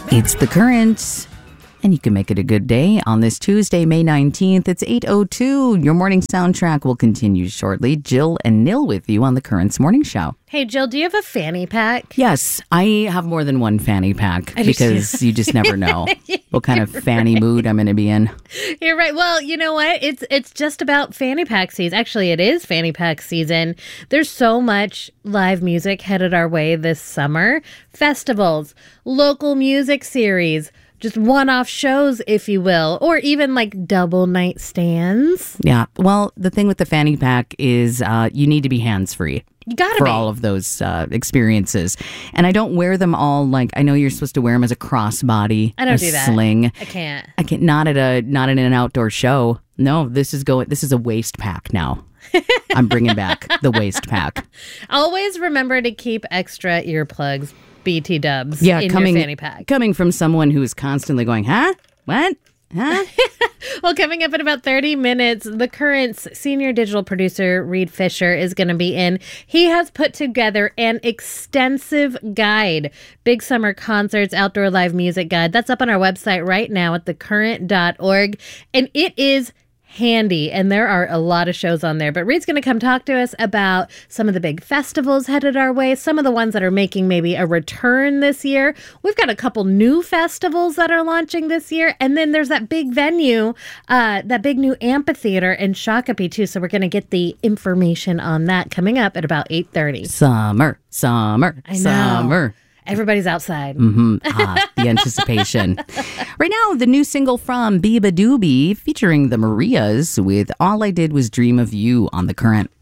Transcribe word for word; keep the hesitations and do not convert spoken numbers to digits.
It's The Current, and you can make it a good day on this Tuesday, May nineteenth. It's eight oh two. Your morning soundtrack will continue shortly. Jill and Nil with you on The Current's morning show. Hey, Jill, do you have a fanny pack? Yes, I have more than one fanny pack I do because too. you just never know what kind of fanny right. mood I'm going to be in. You're right. Well, you know what? It's it's just about fanny pack season. Actually, it is fanny pack season. There's so much live music headed our way this summer. Festivals, local music series, just one-off shows, if you will, or even like double night stands. Yeah, well, the thing with the fanny pack is uh, you need to be hands-free. You gotta for be. all of those uh, experiences. And I don't wear them all like, I know you're supposed to wear them as a crossbody, I don't a do that. sling. I can't. I can't, not at a, not in an outdoor show. No, this is going, this is a waist pack now. I'm bringing back the waist pack. Always remember to keep extra earplugs, B T dubs, Yeah, in coming, your fanny pack. coming from someone who's constantly going, huh? What? Huh? Well, coming up in about thirty minutes, The Current's senior digital producer, Reed Fisher, is going to be in. He has put together an extensive guide, Big Summer Concerts, Outdoor Live Music Guide. That's up on our website right now at the current dot org. And it is handy, and there are a lot of shows on there. But Reed's going to come talk to us about some of the big festivals headed our way, some of the ones that are making maybe a return this year. We've got a couple new festivals that are launching this year, and then there's that big venue, uh, that big new amphitheater in Shakopee too. So we're going to get the information on that coming up at about eight thirty. Summer, summer, I know. summer. Everybody's outside. Mm-hmm. Ah, the anticipation. Right now, the new single from Biba Doobie featuring the Marias with All I Did Was Dream of You on The Current.